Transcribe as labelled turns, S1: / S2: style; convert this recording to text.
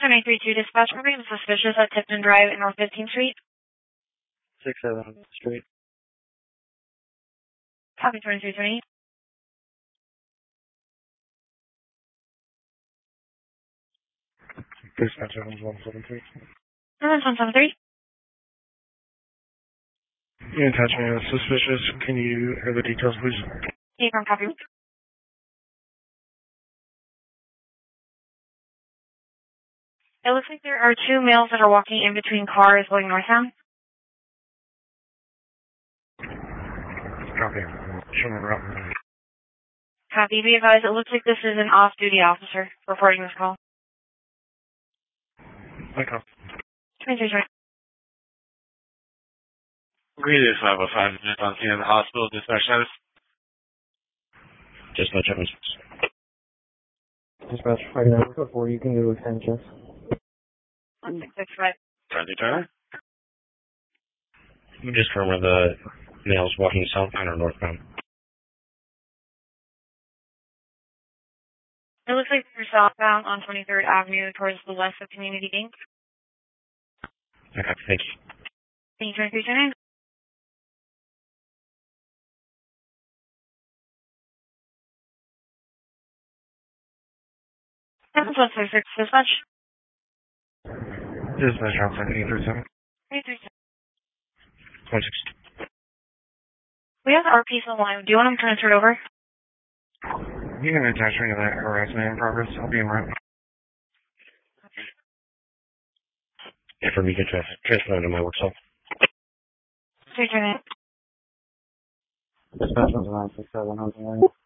S1: 932 dispatch, reporting suspicious at Tipton Drive in North 15th Street.
S2: 67 Street.
S1: Copy 2320.
S2: Dispatch 173.
S1: 173.
S2: You attach me as suspicious. Can you have the details, please?
S1: From copy. It looks like there are two males that are walking in between cars going northbound.
S2: Copy. Show me route.
S1: Copy. Be advised, it looks like this is an off-duty officer reporting this call.
S2: Okay.
S1: 2320.
S3: Greetings, 505, just on scene in the hospital, dispatch service.
S2: Dispatch service. Dispatch 5944, you can do a 10 checks.
S1: 1665.
S3: Friendly Turner.
S2: You just confirm where the male's walking southbound or northbound.
S1: It looks like they're southbound on 23rd Avenue towards the west of Community Bank.
S2: Okay, thank you.
S1: Thank you, 2329. That's 166 dispatch.
S2: Dispatch outside 837.
S1: 337.
S2: 26.
S1: We have our piece on the line. Do you want them transferred over?
S2: You can attach me to that harassment in progress. I'll be in route. Yeah, for me to transfer to my work cell.
S1: 329.
S2: Dispatch 967.